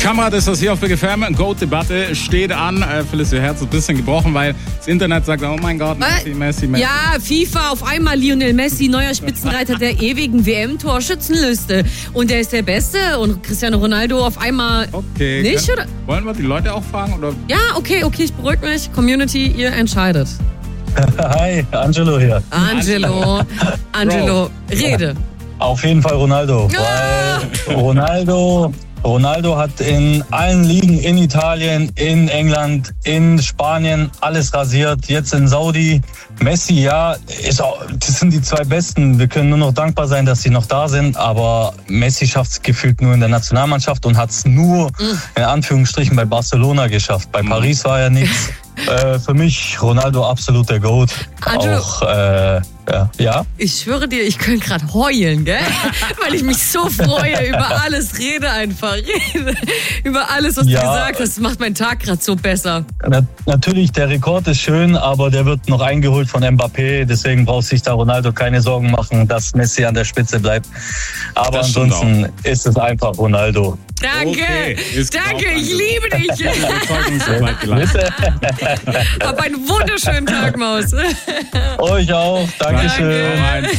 Kamerad ist das hier auf Big FM. Goat-Debatte steht an. Phyllis, ihr Herz ist ein bisschen gebrochen, weil das Internet sagt, oh mein Gott, Messi. Ja, FIFA, auf einmal Lionel Messi, neuer Spitzenreiter der ewigen WM-Torschützenliste. Und der ist der Beste und Cristiano Ronaldo auf einmal nicht, oder? Wollen wir die Leute auch fragen? Oder? Ja, okay, ich beruhige mich. Community, ihr entscheidet. Hi, Angelo hier. Angelo, rede. Auf jeden Fall Ronaldo, weil Ronaldo hat in allen Ligen in Italien, in England, in Spanien alles rasiert. Jetzt in Saudi. Messi, ja, das sind die zwei Besten. Wir können nur noch dankbar sein, dass sie noch da sind. Aber Messi schafft es gefühlt nur in der Nationalmannschaft und hat es nur in Anführungsstrichen bei Barcelona geschafft. Bei Paris war ja nichts. Für mich Ronaldo absolut der GOAT. Angelo, auch, ja. Ich schwöre dir, ich könnte gerade heulen, gell? Weil ich mich so freue über alles. Rede einfach. Über alles, was du gesagt hast. Das macht meinen Tag gerade so besser. Natürlich, der Rekord ist schön, aber der wird noch eingeholt von Mbappé. Deswegen braucht sich da Ronaldo keine Sorgen machen, dass Messi an der Spitze bleibt. Aber ansonsten ist es einfach Ronaldo. Danke, danke, ich liebe dich. Hab einen wunderschönen Tag, Maus. Euch auch, Dankeschön. Danke.